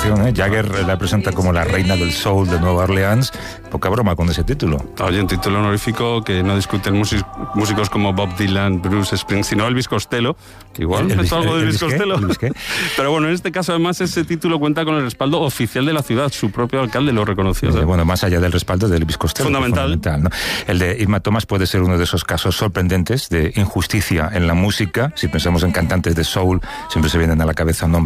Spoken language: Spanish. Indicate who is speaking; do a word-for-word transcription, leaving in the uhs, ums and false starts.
Speaker 1: presentación, ¿eh? Jagger la presenta como la reina del soul de Nueva Orleans. Poca broma con ese título.
Speaker 2: Oye, un título honorífico que no discuten músicos como Bob Dylan, Bruce Springsteen, sino Elvis Costello. Igual
Speaker 1: ¿El,
Speaker 2: empezó
Speaker 1: el,
Speaker 2: algo de Elvis,
Speaker 1: Elvis
Speaker 2: Costello.
Speaker 1: ¿Elvis qué?
Speaker 2: Pero bueno, en este caso además ese título cuenta con el respaldo oficial de la ciudad. Su propio alcalde lo reconoció.
Speaker 1: Eh, bueno, más allá del respaldo de Elvis Costello.
Speaker 2: Fundamental.
Speaker 1: fundamental, ¿no? El de Irma Thomas puede ser uno de esos casos sorprendentes de injusticia en la música. Si pensamos en cantantes de soul, siempre se vienen a la cabeza nombres